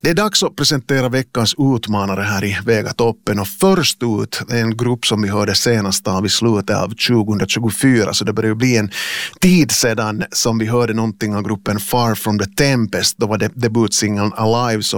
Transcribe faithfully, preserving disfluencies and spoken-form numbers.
Det är dags att presentera veckans utmanare här i Väga toppen, och först ut är en grupp som vi hörde senast av i slutet av tjugohundratjugofyra, så det börjar ju bli en tid sedan som vi hörde någonting av gruppen Far from the Tempest. Då var det debutsingeln Alive som